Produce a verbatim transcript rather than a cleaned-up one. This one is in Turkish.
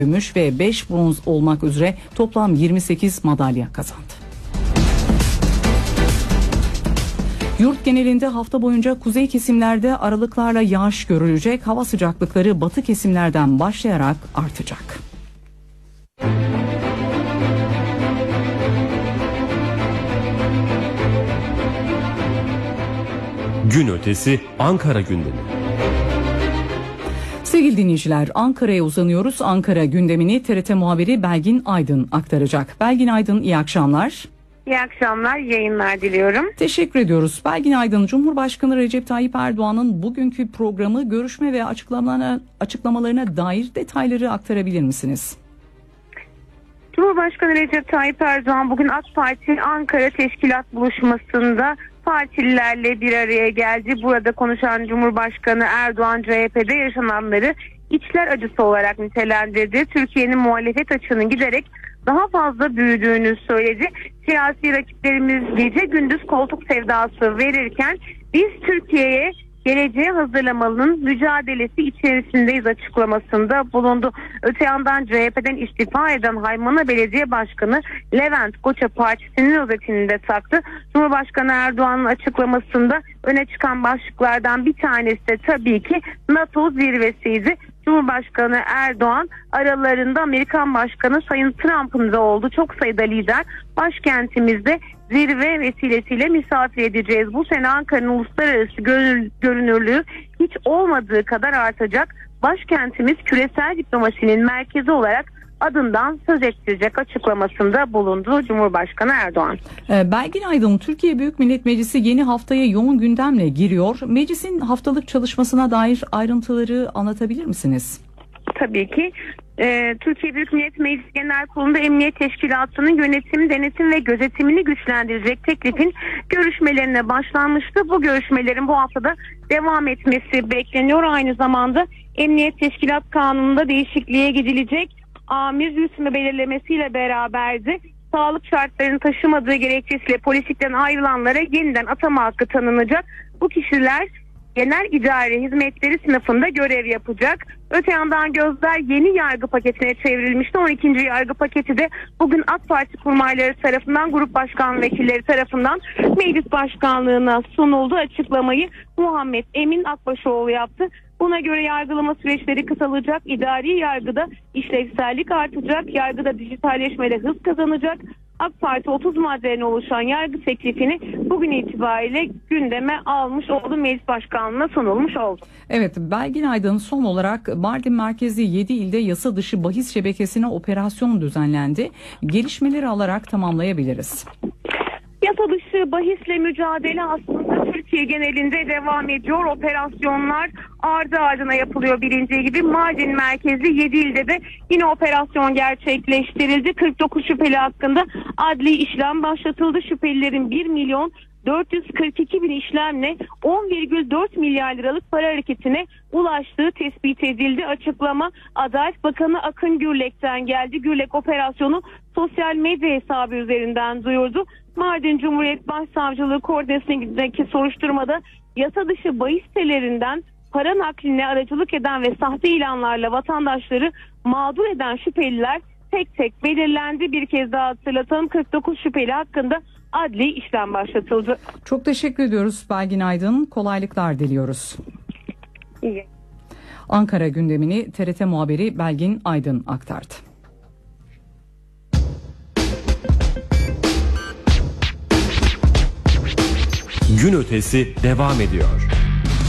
gümüş ve beş bronz olmak üzere toplam yirmi sekiz madalya kazandı. Yurt genelinde hafta boyunca kuzey kesimlerde aralıklarla yağış görülecek. Hava sıcaklıkları batı kesimlerden başlayarak artacak. Gün ötesi Ankara gündemi. Sevgili dinleyiciler, Ankara'ya uzanıyoruz. Ankara gündemini T R T muhabiri Belgin Aydın aktaracak. Belgin Aydın, iyi akşamlar. İyi akşamlar, yayınlar diliyorum. Teşekkür ediyoruz. Belgin Aydın, Cumhurbaşkanı Recep Tayyip Erdoğan'ın bugünkü programı, görüşme ve açıklamalarına, açıklamalarına dair detayları aktarabilir misiniz? Cumhurbaşkanı Recep Tayyip Erdoğan bugün AK Parti Ankara Teşkilat Buluşması'nda partililerle bir araya geldi. Burada konuşan Cumhurbaşkanı Erdoğan C H P'de yaşananları içler acısı olarak nitelendirdi. Türkiye'nin muhalefet açığının giderek daha fazla büyüdüğünü söyledi. Siyasi rakiplerimiz gece gündüz koltuk sevdası verirken biz Türkiye'ye geleceğe hazırlamalının mücadelesi içerisindeyiz açıklamasında bulundu. Öte yandan C H P'den istifa eden Haymana Belediye Başkanı Levent Koça partisinin özetini de taktı. Cumhurbaşkanı Erdoğan'ın açıklamasında öne çıkan başlıklardan bir tanesi de tabii ki NATO zirvesiydi. Cumhurbaşkanı Erdoğan aralarında Amerikan Başkanı Sayın Trump'ın da oldu. Çok sayıda lider başkentimizde zirve vesilesiyle misafir edeceğiz. Bu sene Ankara'nın uluslararası görünürlüğü hiç olmadığı kadar artacak. Başkentimiz küresel diplomasinin merkezi olarak adından söz ettirecek açıklamasında bulundu Cumhurbaşkanı Erdoğan. Belgin Aydın, Türkiye Büyük Millet Meclisi yeni haftaya yoğun gündemle giriyor. Meclisin haftalık çalışmasına dair ayrıntıları anlatabilir misiniz? Tabii ki. Ee, Türkiye Büyük Millet Meclisi Genel Kurulu'nda Emniyet Teşkilatı'nın yönetim, denetim ve gözetimini güçlendirecek teklifin görüşmelerine başlanmıştı. Bu görüşmelerin bu haftada devam etmesi bekleniyor. Aynı zamanda Emniyet Teşkilat Kanunu'nda değişikliğe gidilecek. Amir rütbe belirlemesiyle beraberdi. Sağlık şartlarını taşımadığı gerekçesiyle polislikten ayrılanlara yeniden atama hakkı tanınacak. Bu kişiler genel idare hizmetleri sınıfında görev yapacak. Öte yandan gözler yeni yargı paketine çevrilmişti. on ikinci yargı paketi de bugün AK Parti kurmayları tarafından, grup başkan vekilleri tarafından meclis başkanlığına sunuldu. Açıklamayı Muhammed Emin Akbaşoğlu yaptı. Buna göre yargılama süreçleri kısalacak, idari yargıda işlevsellik artacak, yargıda dijitalleşmede hız kazanacak. AK Parti otuz maddeden oluşan yargı teklifini bugün itibariyle gündeme almış oldu, meclis başkanlığına sunulmuş oldu. Evet, Belgin Aydın, son olarak Mardin merkezi yedi ilde yasa dışı bahis şebekesine operasyon düzenlendi. Gelişmeleri alarak tamamlayabiliriz. Yasa dışı bahisle mücadele aslında Türkiye genelinde devam ediyor. Operasyonlar ardı ardına yapılıyor bilindiği gibi. Mardin merkezli yedi ilde de yine operasyon gerçekleştirildi. kırk dokuz şüpheli hakkında adli işlem başlatıldı. Şüphelilerin bir milyon dört yüz kırk iki bin işlemle on virgül dört milyar liralık para hareketine ulaştığı tespit edildi. Açıklama Adalet Bakanı Akın Gürlek'ten geldi. Gürlek operasyonu sosyal medya hesabı üzerinden duyurdu. Mardin Cumhuriyet Başsavcılığı koordinesindeki soruşturmada yasa dışı bahis sitelerinden para nakline aracılık eden ve sahte ilanlarla vatandaşları mağdur eden şüpheliler tek tek belirlendi. Bir kez daha hatırlatalım, kırk dokuz şüpheli hakkında adli işlem başlatıldı. Çok teşekkür ediyoruz Belgin Aydın. Kolaylıklar diliyoruz. İyi. Ankara gündemini T R T muhabiri Belgin Aydın aktardı. Gün ötesi devam ediyor.